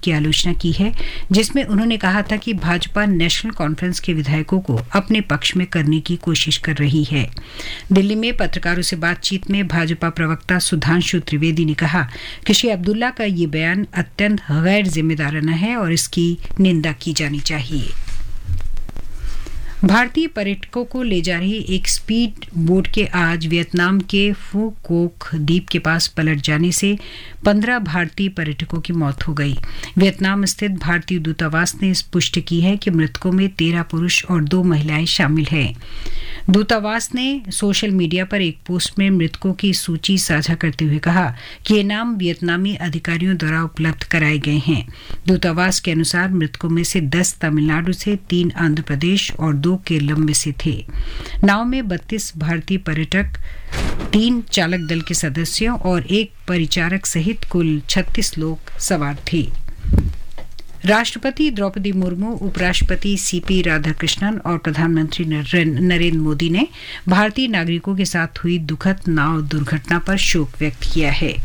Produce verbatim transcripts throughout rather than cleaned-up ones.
की आलोचना की है, जिसमें उन्होंने कहा था कि भाजपा नेशनल कॉन्फ्रेंस के विधायकों को अपने पक्ष में करने की कोशिश कर रही है। दिल्ली में पत्रकारों से बातचीत में भाजपा प्रवक्ता सुधांशु त्रिवेदी ने कहा कि श्री अब्दुल्ला का ये बयान अत्यंत गैर जिम्मेदाराना है और इसकी निंदा की जानी चाहिए। भारतीय पर्यटकों को ले जा रही एक स्पीड बोट के आज वियतनाम के फू कोक द्वीप के पास पलट जाने से पंद्रह भारतीय पर्यटकों की मौत हो गई। वियतनाम स्थित भारतीय दूतावास ने पुष्टि की है कि मृतकों में तेरह पुरुष और दो महिलाएं शामिल हैं। दूतावास ने सोशल मीडिया पर एक पोस्ट में मृतकों की सूची साझा करते हुए कहा कि ये नाम वियतनामी अधिकारियों द्वारा उपलब्ध कराए गए हैं। दूतावास के अनुसार मृतकों में से दस तमिलनाडु से, तीन आंध्र प्रदेश और दो केरल में से थे। नाव में बत्तीस भारतीय पर्यटक, तीन चालक दल के सदस्यों और एक परिचारक सहित कुल छत्तीस लोग सवार थे। राष्ट्रपति द्रौपदी मुर्मू, उपराष्ट्रपति सीपी राधाकृष्णन और प्रधानमंत्री नरेंद्र मोदी ने भारतीय नागरिकों के साथ हुई दुखद नाव दुर्घटना पर शोक व्यक्त किया है।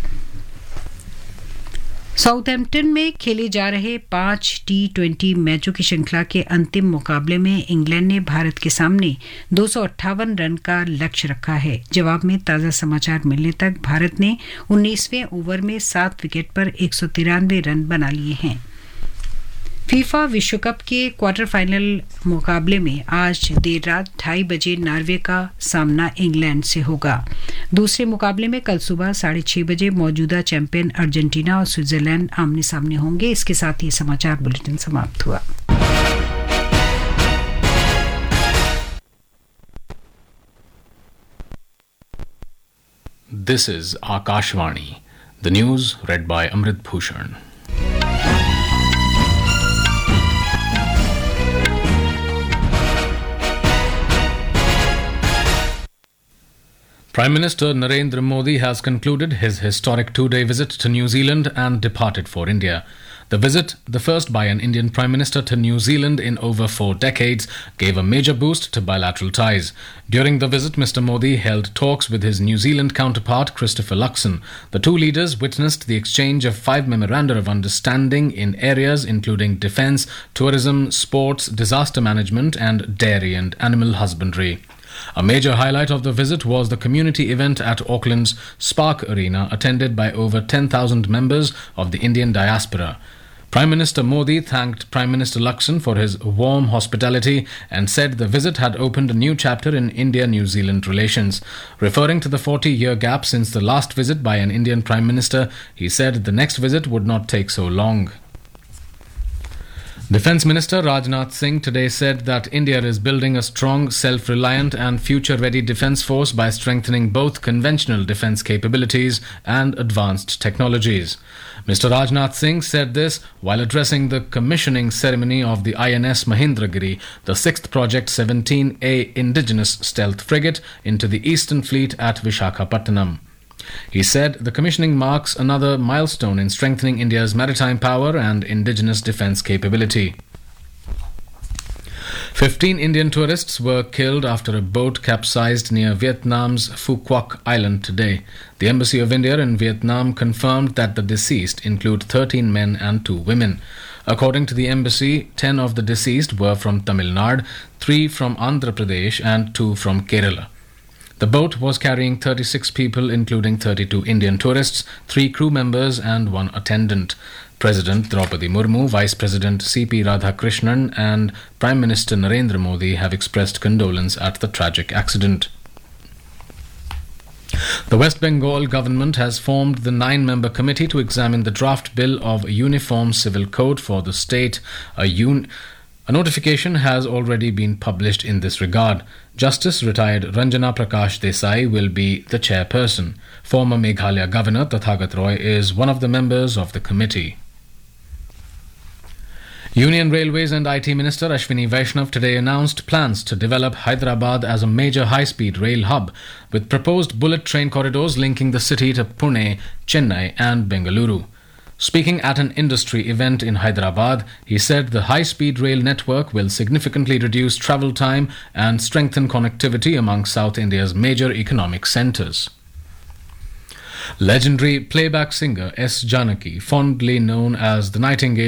साउथहैम्पटन में खेले जा रहे पांच टी ट्वेंटी मैचों की श्रृंखला के अंतिम मुकाबले में इंग्लैंड ने भारत के सामने दो सौ अट्ठावन रन का लक्ष्य रखा है। जवाब में ताज़ा समाचार मिलने तक भारत ने उन्नीसवें ओवर में सात विकेट पर एक सौ तिरानवे रन बना लिए हैं। फीफा विश्व कप के क्वार्टर फाइनल मुकाबले में आज देर रात ढाई बजे नॉर्वे का सामना इंग्लैंड से होगा। दूसरे मुकाबले में कल सुबह साढ़े छह बजे मौजूदा चैंपियन अर्जेंटीना और स्विट्जरलैंड आमने सामने होंगे। इसके साथ ही समाचार बुलेटिन समाप्त हुआ। This is Akashvani. The news read by Amrit Bhushan. Prime Minister Narendra Modi has concluded his historic two-day visit to New Zealand and departed for India. The visit, the first by an Indian Prime Minister to New Zealand in over four decades, gave a major boost to bilateral ties. During the visit, Mister Modi held talks with his New Zealand counterpart, Christopher Luxon. The two leaders witnessed the exchange of five memoranda of understanding in areas including defence, tourism, sports, disaster management and dairy and animal husbandry. A major highlight of the visit was the community event at Auckland's Spark Arena, attended by over ten thousand members of the Indian diaspora. Prime Minister Modi thanked Prime Minister Luxon for his warm hospitality and said the visit had opened a new chapter in India-New Zealand relations. Referring to the forty-year gap since the last visit by an Indian Prime Minister, he said the next visit would not take so long. Defence Minister Rajnath Singh today said that India is building a strong, self-reliant and future-ready defence force by strengthening both conventional defence capabilities and advanced technologies. Mister Rajnath Singh said this while addressing the commissioning ceremony of the I N S Mahendragiri, the sixth Project seventeen A indigenous stealth frigate into the Eastern Fleet at Vishakhapatnam. He said the commissioning marks another milestone in strengthening India's maritime power and indigenous defence capability. Fifteen Indian tourists were killed after a boat capsized near Vietnam's Phu Quoc Island today. The Embassy of India in Vietnam confirmed that the deceased include thirteen men and two women. According to the embassy, ten of the deceased were from Tamil Nadu, three from Andhra Pradesh and two from Kerala. The boat was carrying thirty-six people, including thirty-two Indian tourists, three crew members and one attendant. President Draupadi Murmu, Vice President C P Radhakrishnan and Prime Minister Narendra Modi have expressed condolence at the tragic accident. The West Bengal government has formed the nine-member committee to examine the draft bill of a uniform civil code for the state. A un- A notification has already been published in this regard. Justice retired Ranjana Prakash Desai will be the chairperson. Former Meghalaya Governor Tathagat Roy is one of the members of the committee. Union Railways and I T Minister Ashwini Vaishnav today announced plans to develop Hyderabad as a major high-speed rail hub, with proposed bullet train corridors linking the city to Pune, Chennai and Bengaluru. Speaking at an industry event in Hyderabad, he said the high-speed rail network will significantly reduce travel time and strengthen connectivity among South India's major economic centres. Legendary playback singer S. Janaki, fondly known as the Nightingale,